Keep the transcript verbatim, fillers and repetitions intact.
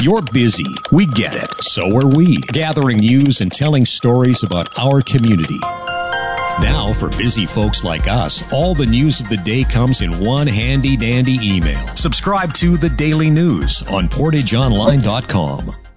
You're busy. We get it. So are we. Gathering news and telling stories about our community. Now, for busy folks like us, all the news of the day comes in one handy-dandy email. Subscribe to The Daily News on portage online dot com.